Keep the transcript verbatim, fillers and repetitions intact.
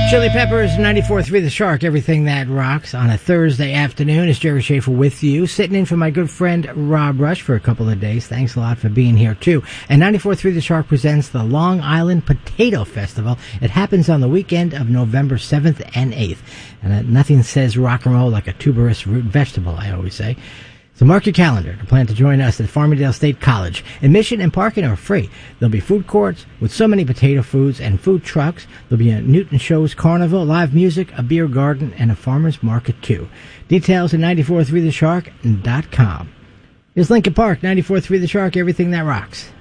Chili Peppers, ninety-four point three The Shark, everything that rocks. On a Thursday afternoon, it's Jerry Schaefer with you, sitting in for my good friend Rob Rush for a couple of days. Thanks a lot for being here, too. And ninety-four point three The Shark presents the Long Island Potato Festival. It happens on the weekend of November seventh and eighth. And uh, nothing says rock and roll like a tuberous root vegetable, I always say. So mark your calendar to plan to join us at Farmingdale State College. Admission and parking are free. There'll be food courts with so many potato foods and food trucks. There'll be a Newton Shows Carnival, live music, a beer garden, and a farmer's market, too. Details at ninety-four point three the shark dot com. Here's Linkin Park, ninety-four point three The Shark, everything that rocks.